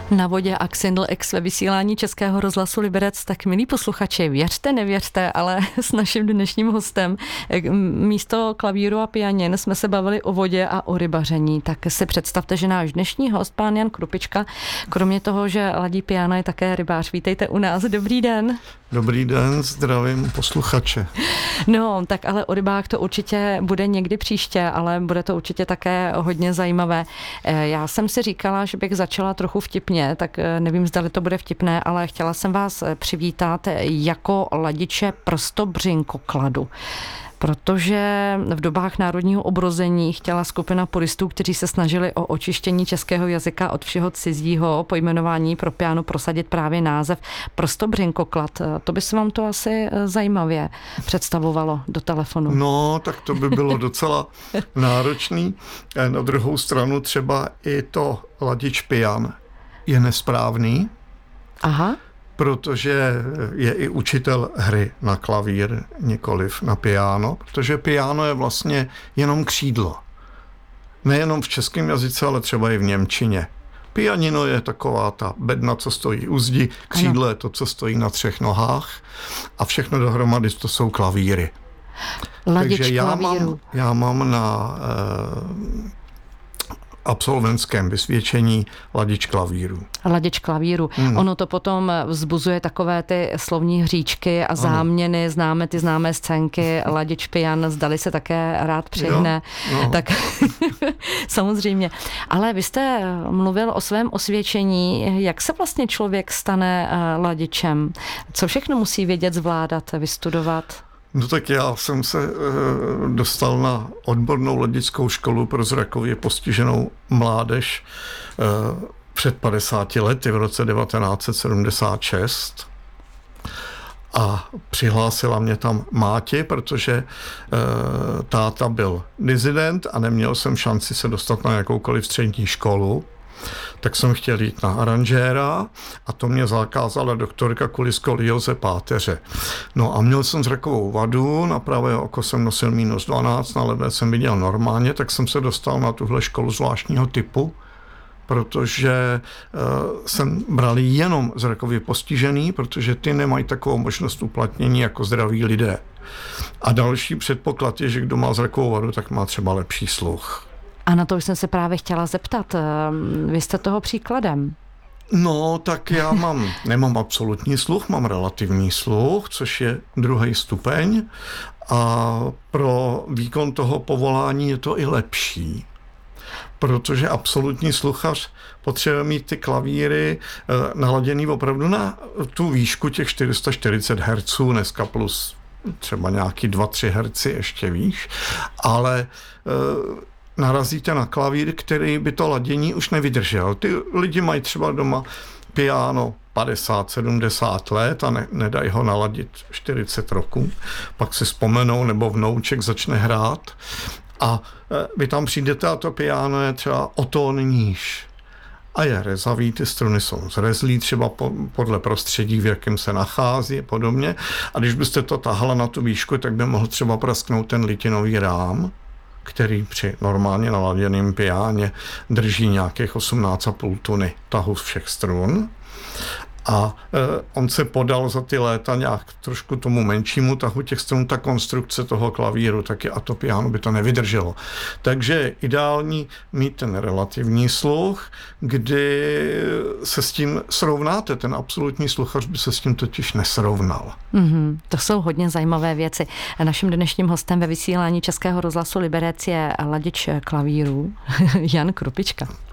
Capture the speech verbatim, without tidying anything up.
Na vodě Axindl X ve vysílání Českého rozhlasu Liberec. Tak milí posluchači, věřte, nevěřte, ale s naším dnešním hostem místo klavíru a pianin jsme se bavili o vodě a o rybaření. Tak si představte, že náš dnešní host, pán Jan Krupička, kromě toho, že ladí piano, je také rybář. Vítejte u nás. Dobrý den. Dobrý den, zdravím posluchače. No, tak ale o rybách to určitě bude někdy příště, ale bude to určitě také hodně zajímavé. Já jsem si říkala, že bych začala trochu vtipně, tak nevím, zda to bude vtipné, ale chtěla jsem vás přivítat jako ladiče prstobřinkokladu. Protože v dobách národního obrození chtěla skupina puristů, kteří se snažili o očištění českého jazyka od všeho cizího pojmenování pro piano prosadit právě název prstobřinkoklad. To by se vám to asi zajímavě představovalo do telefonu. No, tak to by bylo docela náročný. Na druhou stranu třeba i to ladič pian je nesprávný. Aha. Protože je i učitel hry na klavír, nikoliv na piano, protože piano je vlastně jenom křídlo. Nejenom v českém jazyce, ale třeba i v němčině. Pianino je taková ta bedna, co stojí u zdi, křídlo ano. Je to, co stojí na třech nohách a všechno dohromady to jsou klavíry. Ladič Takže já klavíru. mám, já mám na eh, absolventském vysvědčení ladič klavíru. Ladič klavíru. Hmm. Ono to potom vzbuzuje takové ty slovní hříčky a záměny, ano. Známe ty známé scénky, ladič pian, zdali se také rád přihne. Jo, no. Tak samozřejmě. Ale vy jste mluvil o svém osvědčení. Jak se vlastně člověk stane ladičem? Co všechno musí vědět, zvládat, vystudovat? No tak já jsem se e, dostal na odbornou ladickou školu pro zrakově postiženou mládež e, před padesáti lety v roce devatenáct set sedmdesát šest a přihlásila mě tam máti, protože e, táta byl dizident a neměl jsem šanci se dostat na jakoukoliv střední školu. Tak jsem chtěl jít na aranžéra a to mě zakázala doktorka kvůli skolióze páteře. No a měl jsem zrakovou vadu, na pravé oko jsem nosil minus dvanáct, na levé jsem viděl normálně, tak jsem se dostal na tuhle školu zvláštního typu, protože uh, jsem bral jenom zrakově postižený, protože ty nemají takovou možnost uplatnění jako zdraví lidé. A další předpoklad je, že kdo má zrakovou vadu, tak má třeba lepší sluch. A na to jsem se právě chtěla zeptat. Vy jste toho příkladem. No, tak já mám, nemám absolutní sluch, mám relativní sluch, což je druhý stupeň a pro výkon toho povolání je to i lepší. Protože absolutní sluchař potřebuje mít ty klavíry eh, naladěný opravdu na tu výšku těch čtyři sta čtyřicet hertzů, dneska plus třeba nějaký dva tři hertzy ještě výš, ale eh, narazíte na klavír, který by to ladění už nevydržel. Ty lidi mají třeba doma piano padesát sedmdesát let a ne, nedají ho naladit čtyřicet roků. Pak si vzpomenou, nebo vnouček začne hrát a vy tam přijdete a to piano je třeba o tón níž. A je rezavý, ty struny jsou zrezlý třeba po, podle prostředí, v jakém se nachází a podobně. A když byste to tahala na tu výšku, tak by mohl třeba prasknout ten litinový rám, který při normálně naladěném piáně drží nějakých osmnáct celá pět tuny tahu z všech strun. A e, on se podal za ty léta nějak trošku tomu menšímu tahu těch strun, ta konstrukce toho klavíru taky a to piano by to nevydrželo. Takže je ideální mít ten relativní sluch, kdy se s tím srovnáte. Ten absolutní sluchař by se s tím totiž nesrovnal. Mm-hmm, to jsou hodně zajímavé věci. Naším dnešním hostem ve vysílání Českého rozhlasu Liberec je ladič klavíru Jan Krupička.